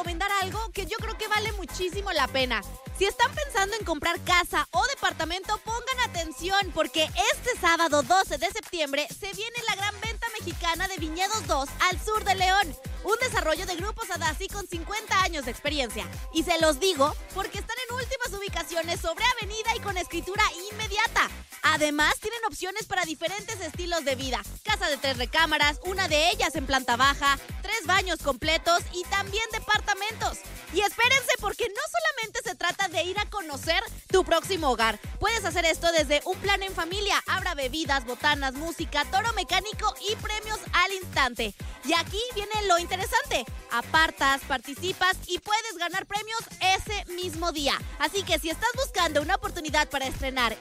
recomendar algo que yo creo que vale muchísimo la pena. Si están pensando en comprar casa o departamento, pongan atención porque este sábado 12 de septiembre se viene la gran venta mexicana de Viñedos 2 al sur de León. Un desarrollo de Grupo Sadassi con 50 años de experiencia. Y se los digo porque están en últimas ubicaciones sobre avenida y con escritura inmediata. Además, tienen opciones para diferentes estilos de vida. Casa de 3 recámaras, una de ellas en planta baja, 3 baños completos y también departamentos. Y espérense porque no solamente se trata de ir a conocer tu próximo hogar. Puedes hacer esto desde un plan en familia. Habrá bebidas, botanas, música, toro mecánico y premios al instante. Y aquí viene lo interesante. Apartas, participas y puedes ganar premios ese mismo día. Así que si estás buscando una oportunidad para estrenar